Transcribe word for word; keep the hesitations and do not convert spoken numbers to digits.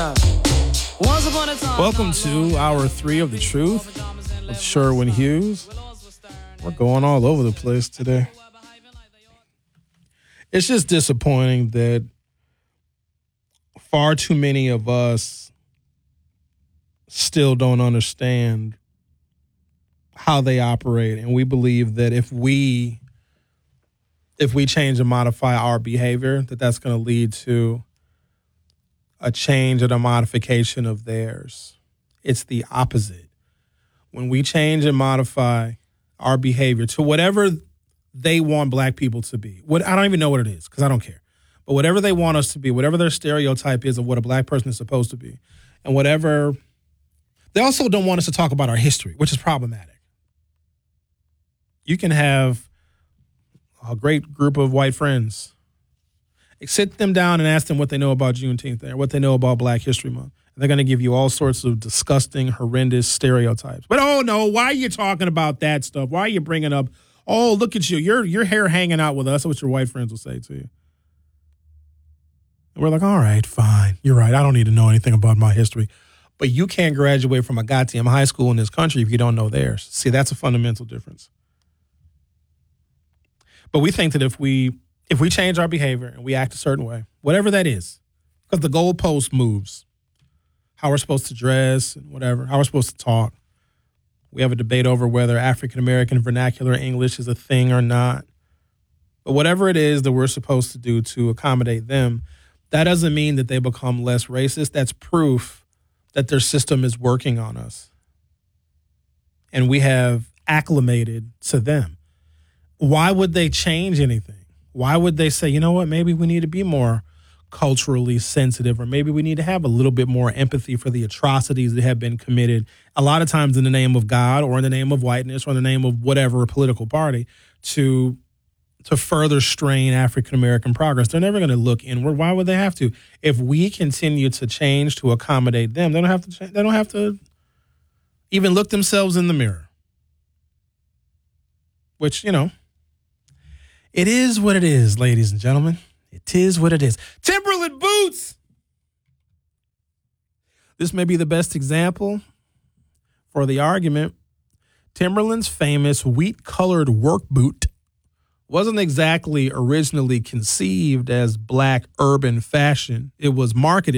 Welcome to hour three of The Truth with Sherwin Hughes. We're going all over the place today. It's just disappointing that far too many of us still don't understand how they operate, and we believe that if we if we change and modify our behavior, that that's going to lead to a change and a modification of theirs. It's the opposite. When we change and modify our behavior to whatever they want black people to be, what I don't even know what it is because I don't care, but whatever they want us to be, whatever their stereotype is of what a black person is supposed to be, and whatever, they also don't want us to talk about our history, which is problematic. You can have a great group of white friends. Sit them down and ask them what they know about Juneteenth or what they know about Black History Month. They're going to give you all sorts of disgusting, horrendous stereotypes. But, oh, no, why are you talking about that stuff? Why are you bringing up, oh, look at you, your your hair hanging out with us? That's what your white friends will say to you. And we're like, all right, fine. You're right. I don't need to know anything about my history. But you can't graduate from a goddamn high school in this country if you don't know theirs. See, that's a fundamental difference. But we think that if we if we change our behavior and we act a certain way, whatever that is, because the goalpost moves, how we're supposed to dress and whatever, how we're supposed to talk. We have a debate over whether African-American vernacular English is a thing or not. But whatever it is that we're supposed to do to accommodate them, that doesn't mean that they become less racist. That's proof that their system is working on us. And we have acclimated to them. Why would they change anything? Why would they say, you know what, maybe we need to be more culturally sensitive, or maybe we need to have a little bit more empathy for the atrocities that have been committed, a lot of times in the name of God or in the name of whiteness or in the name of whatever political party, to to further strain African-American progress. They're never going to look inward. Why would they have to? If we continue to change to accommodate them, they don't have to change, they don't have to even look themselves in the mirror. Which, you know, it is what it is, ladies and gentlemen. It is what it is. Timberland boots. This may be the best example for the argument. Timberland's famous wheat-colored work boot wasn't exactly originally conceived as black urban fashion. It was marketed